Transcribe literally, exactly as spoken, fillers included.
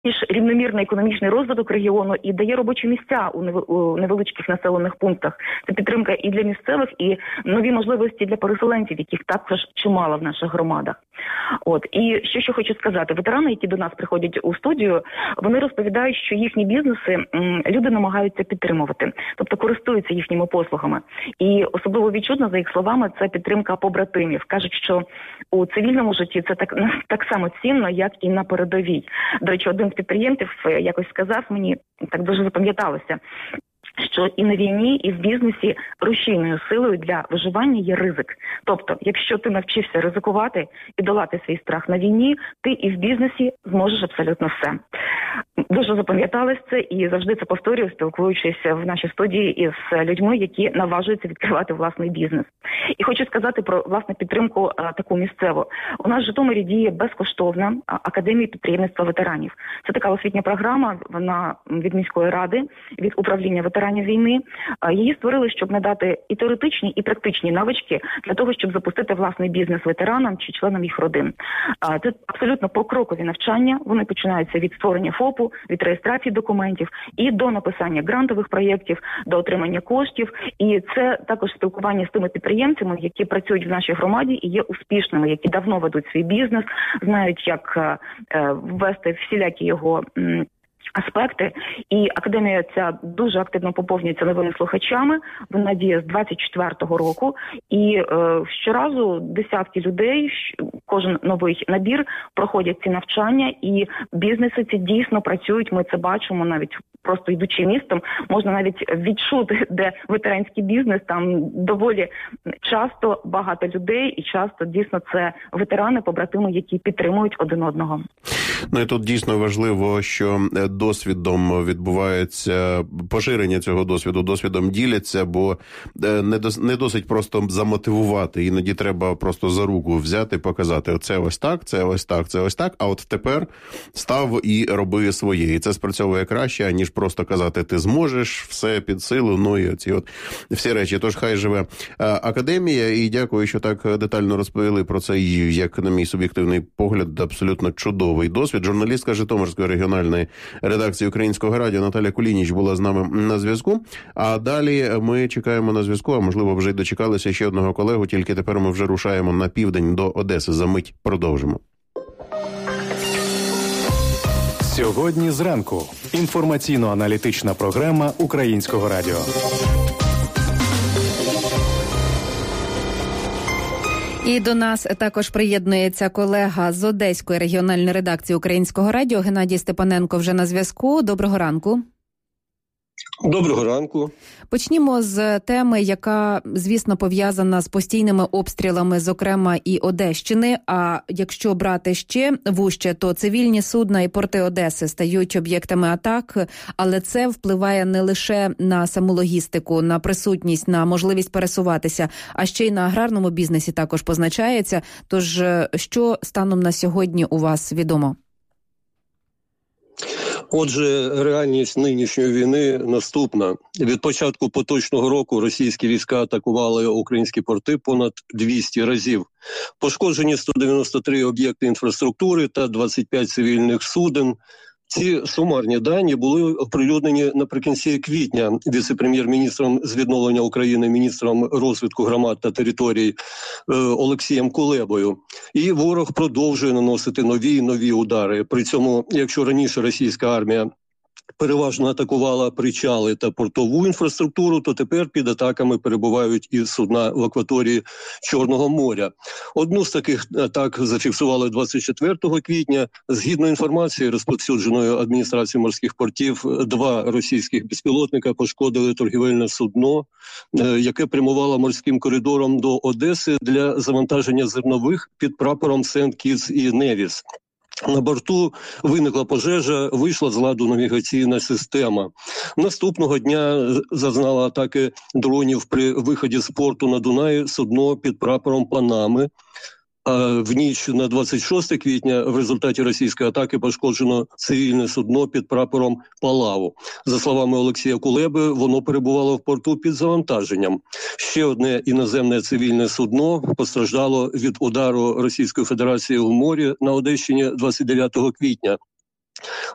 більш рівномірний економічний розвиток регіону і дає робочі місця у невеличких населених пунктах. Це підтримка і для місцевих, і нові можливості для переселенців, яких також чимало в наших громадах. От. І що ще хочу сказати, ветерани, які до нас приходять у студію, вони розповідають, що їхні бізнеси м, люди намагаються підтримувати, тобто користуються їхніми послугами. І особливо відчутно, за їх словами, це підтримка побратимів. Кажуть, що у цивільному житті це так, так само цінно, як і на передовій. До речі, один з підприємців якось сказав мені, так дуже запам'яталося, що і на війні, і в бізнесі рушійною силою для виживання є ризик. Тобто, якщо ти навчився ризикувати і долати свій страх на війні, ти і в бізнесі зможеш абсолютно все. Дуже запам'яталось це і завжди це повторюю, спілкуючись в нашій студії із людьми, які наважуються відкривати власний бізнес. І хочу сказати про, власне, підтримку а, таку місцеву. У нас в Житомирі діє безкоштовна а, академія підприємництва ветеранів. Це така освітня програма, вона від міської ради, від управління ветеранів війни. А, її створили, щоб надати і теоретичні, і практичні навички для того, щоб запустити власний бізнес ветеранам чи членам їх родин. А, це абсолютно покрокові навчання. Вони починаються від створення ФОПу, від реєстрації документів і до написання грантових проєктів, до отримання коштів. І це також спілкування з тими підприємцями, які працюють в нашій громаді і є успішними, які давно ведуть свій бізнес, знають, як е, ввести всілякі його м, аспекти. І академія ця дуже активно поповнюється новими слухачами. Вона діє з двадцять четвертого року. І е, щоразу десятки людей, кожен новий набір, проходять ці навчання. І бізнеси ці дійсно працюють. Ми це бачимо навіть просто йдучи містом. Можна навіть відчути, де ветеранський бізнес. Там доволі часто багато людей. І часто дійсно це ветерани, побратими, які підтримують один одного. Ну і тут дійсно важливо, що досвідом відбувається поширення цього досвіду, досвідом діляться, бо не, дос, не досить просто замотивувати, іноді треба просто за руку взяти, показати, оце ось так, це ось так, це ось так, а от тепер став і роби своє. І це спрацьовує краще, ніж просто казати, ти зможеш, все під силу, ну і оці от всі речі. Тож хай живе академія, і дякую, що так детально розповіли про цей, як на мій суб'єктивний погляд, абсолютно чудовий досвід. Журналістка Житомирської регіональної редакції Українського радіо Наталя Кулініч була з нами на зв'язку. А далі ми чекаємо на зв'язку, а можливо вже й дочекалися ще одного колегу, тільки тепер ми вже рушаємо на південь до Одеси. За мить продовжимо. Сьогодні зранку. Інформаційно-аналітична програма Українського радіо. І до нас також приєднується колега з Одеської регіональної редакції Українського радіо Геннадій Степаненко вже на зв'язку. Доброго ранку. Доброго ранку. Почнімо з теми, яка, звісно, пов'язана з постійними обстрілами, зокрема і Одещини. А якщо брати ще вужче, то цивільні судна і порти Одеси стають об'єктами атак, але це впливає не лише на саму логістику, на присутність, на можливість пересуватися, а ще й на аграрному бізнесі також позначається. Тож, що станом на сьогодні у вас відомо? Отже, реальність нинішньої війни наступна. Від початку поточного року російські війська атакували українські порти понад двісті разів. Пошкоджені сто дев'яносто три об'єкти інфраструктури та двадцять п'ять цивільних суден. Ці сумарні дані були оприлюднені наприкінці квітня віце-прем'єр-міністром з відновлення України, міністром розвитку громад та територій Олексієм Кулебою. І ворог продовжує наносити нові і нові удари. При цьому, якщо раніше російська армія переважно атакувала причали та портову інфраструктуру, то тепер під атаками перебувають і судна в акваторії Чорного моря. Одну з таких атак зафіксували двадцять четвертого квітня. Згідно інформації, розповсюдженої адміністрацією морських портів, два російських безпілотника пошкодили торгівельне судно, яке прямувало морським коридором до Одеси для завантаження зернових під прапором Сент-Кітс і Невіс. На борту виникла пожежа, вийшла з ладу навігаційна система. Наступного дня зазнала атаки дронів при виході з порту на Дунаї судно під прапором Панами. А в ніч на двадцять шосте квітня в результаті російської атаки пошкоджено цивільне судно під прапором Палаву. За словами Олексія Кулеби, воно перебувало в порту під завантаженням. Ще одне іноземне цивільне судно постраждало від удару Російської Федерації в морі на Одещині двадцять дев'ятого квітня.